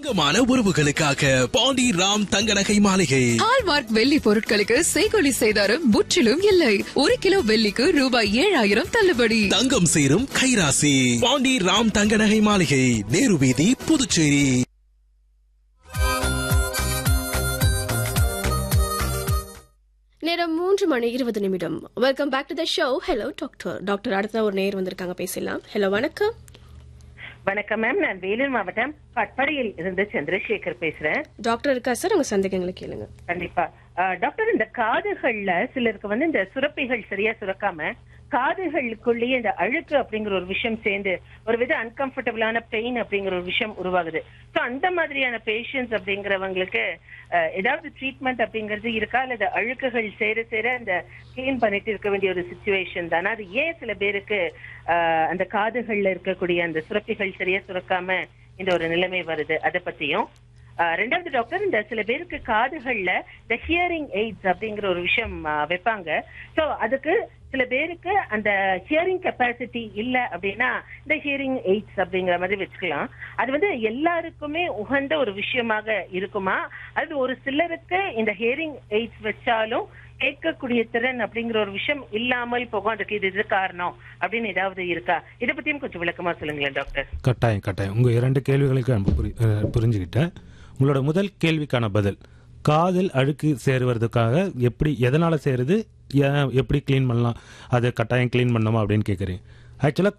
தங்கமான உறவுகளுக்காக பாண்டி ராம் தங்க நகை மாளிகை. ஹால்மார்க் வெள்ளி பொருட்களுக்கு செய்கூலி சேதாரம் முற்றிலும் இல்லை. 1 கிலோ வெள்ளிக்கு ரூபாய் 7000 தள்ளுபடி. தங்கம் சேரும் கைராசி பாண்டி ராம் தங்க நகை மாளிகை, நேரு வீதி, புதுச்சேரி. நேரம் 3:20. Welcome back to the show. Hello doctor அடுத்த ஒரு நேர் வந்திருக்காங்க, பேசலாம். ஹலோ, வணக்கம். வணக்கம் மேம், நான் வேலூர் மாவட்டம் பட்பாடியில் இருந்து சந்திரசேகர் பேசுறேன். டாக்டர் இருக்கா சார்? உங்க சந்தேகங்களை கேளுங்க. கண்டிப்பா டாக்டர், இந்த காதுகள்ல சிலருக்கு இந்த சுரப்பிகள் சரியா சுரக்காம காதுகளுக்குள்ளேயே இந்த அழுக்கு அப்படிங்கிற ஒரு விஷயம் சேர்ந்து ஒரு வித அன்கம்ஃபர்டபுளான பெயின் அப்படிங்கிற ஒரு விஷயம் உருவாகுது. சோ அந்த மாதிரியான பேஷண்ட்ஸ் அப்படிங்கிறவங்களுக்கு ஏதாவது ட்ரீட்மெண்ட் அப்படிங்கிறது இருக்கா, அல்லது அழுக்குகள் சேர சேர இந்த கிளீன் பண்ணிட்டு இருக்க வேண்டிய ஒரு சிச்சுவேஷன் தானே? அது ஏன் சில பேருக்கு அந்த காதுகள்ல இருக்கக்கூடிய அந்த சுரப்பிகள் சரியா சுரக்காம இந்த ஒரு நிலைமை வருது, அதை பத்தியும். ரெண்டாவது டாக்டர், இந்த சில பேருக்கு காதுகள்ல இந்த ஹியரிங் எய்ட்ஸ் அப்படிங்கிற ஒரு விஷயம் வைப்பாங்க. சோ அதுக்கு சில பேருக்கு அந்த ஹியரிங் கெப்பாசிட்டி இல்ல அப்படின்னா இந்த ஹியரிங் எய்ட்ஸ் அப்படிங்கிற மாதிரி வச்சுக்கலாம். அது எல்லாருக்குமே உகந்த ஒரு விஷயமாக இருக்குமா, அது ஒரு சிலருக்கு இந்த ஹியரிங் எய்ட்ஸ் வச்சாலும் கேட்கக்கூடிய திறன் அப்படிங்கிற ஒரு விஷயம் இல்லாமல் போகும், அதுக்கு இது காரணம் அப்படின்னு ஏதாவது இருக்கா? இதை பத்தியும் கொஞ்சம் விளக்கமா சொல்லுங்களேன் டாக்டர். கட்டாயம் உங்க 2 கேள்விகளுக்கு புரிஞ்சுக்கிட்டேன். உங்களோட முதல் கேள்விக்கான பதில், காதில் அழுக்கு சேருவதற்காக எதனால சேருது, எப்படி கிளீன் பண்ணலாம், அதை கட்டாயம் கிளீன் பண்ணணுமா அப்படின்னு கேட்குறீங்க. ஆக்சுவலாக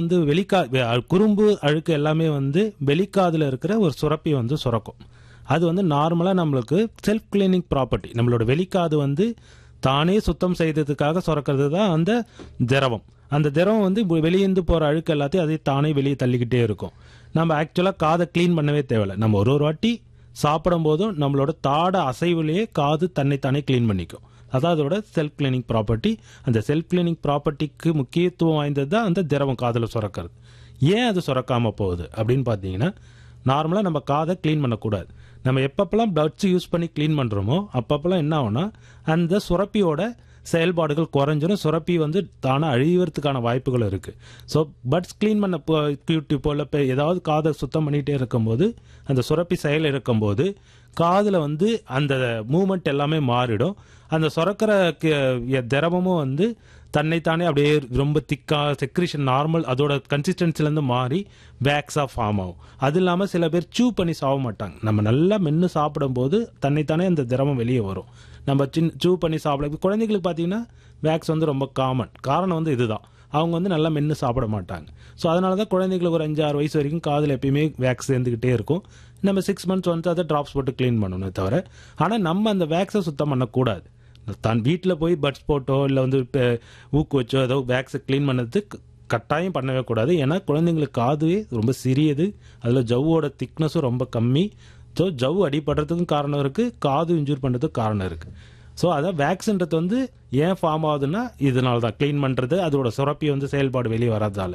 காது குறும்பு அழுக்கு எல்லாமே வெளிக்காதில் இருக்கிற ஒரு சுரப்பி சுரக்கும். அது நார்மலாக நம்மளுக்கு செல்ஃப் கிளீனிங் ப்ராப்பர்ட்டி. நம்மளோட வெளிக்காது தானே சுத்தம் செய்ததுக்காக சுரக்கிறது தான் அந்த திரவம். அந்த திரவம் வெளியேந்து போகிற அழுக்கு எல்லாத்தையும் அதை தானே வெளியே தள்ளிக்கிட்டே இருக்கும். நம்ம ஆக்சுவலாக காதை கிளீன் பண்ணவே தேவையில்லை. நம்ம ஒரு வாட்டி சாப்பிடும் போதும் நம்மளோட தாட அசைவுலேயே காது தன்னைத்தானே கிளீன் பண்ணிக்கும். அதான் அதோட செல்ஃப் கிளீனிங் ப்ராப்பர்ட்டி. அந்த செல்ஃப் கிளீனிங் ப்ராப்பர்ட்டிக்கு முக்கியத்துவம் வாய்ந்தது தான் அந்த திரவம் காதில் சுரக்கிறது. ஏன் அது சுரக்காமல் போகுது அப்படின்னு பார்த்தீங்கன்னா, நார்மலாக நம்ம காதை கிளீன் பண்ணக்கூடாது. நம்ம எப்பப்பெல்லாம் பட்ஸ் யூஸ் பண்ணி கிளீன் பண்ணுறோமோ அப்பப்பெல்லாம் என்ன ஆகும்னா அந்த சுரப்பியோட செயல்பாடுகள் குறைஞ்சிடும். சுரப்பி தானே அழிவதுக்கான வாய்ப்புகள் இருக்கு. ஸோ பட்ஸ் கிளீன் பண்ண டியூப்போ இல்லை ஏதாவது காதை சுத்தம் பண்ணிகிட்டே இருக்கும்போது அந்த சுரப்பி செயல் இருக்கும்போது காதில் அந்த மூமெண்ட் எல்லாமே மாறிடும். அந்த சுரக்கிற திரவமும் தன்னைத்தானே அப்படியே ரொம்ப திக்காக செக்ரிஷன் நார்மல் அதோட கன்சிஸ்டன்சிலேருந்து மாறி வேக்ஸாக ஃபார்ம் ஆகும். அது இல்லாமல் சில பேர் சூ பண்ணி சாப்பிட மாட்டாங்க. நம்ம நல்லா மென்று சாப்பிடும்போது தன்னைத்தானே அந்த திரவம் வெளியே வரும். நம்ம சூ பண்ணி சாப்பிட குழந்தைகளுக்கு பார்த்தீங்கன்னா வேக்ஸ் ரொம்ப காரணம் இதுதான். அவங்க நல்லா மென்று சாப்பிட மாட்டாங்க. ஸோ அதனால தான் குழந்தைங்களுக்கு ஒரு 5-6 வயசு வரைக்கும் காதில் எப்பயுமே வேக்ஸ் சேர்ந்துக்கிட்டே இருக்கும். நம்ம 6 months அதை ட்ராப்ஸ் போட்டு க்ளீன் பண்ணணும் தவிர, ஆனால் நம்ம அந்த வேக்ஸை சுத்தம் பண்ணக்கூடாது. தான் வீட்டில் போய் பட்ஸ் போட்டோ இல்லை ஊக்கு வச்சோ ஏதோ வேக்ஸை க்ளீன் பண்ணதுக்கு கட்டாயம் பண்ணவே கூடாது. ஏன்னா குழந்தைங்களுக்கு காது ரொம்ப சிறியது, அதில் ஜவ்வோட திக்னஸும் ரொம்ப கம்மி. ஸோ ஜவ் அடிபடுறதுக்கும் காரணம் இருக்குது, காது இன்ஜூர் பண்ணுறதுக்கு காரணம் இருக்குது. ஸோ அதான் வேக்ஸ்ன்றது ஏன் ஃபார்ம் ஆகுதுன்னா இதனால தான் க்ளீன் பண்ணுறது, அதோட சுரப்பி செயல்பாடு வெளியே வராதால.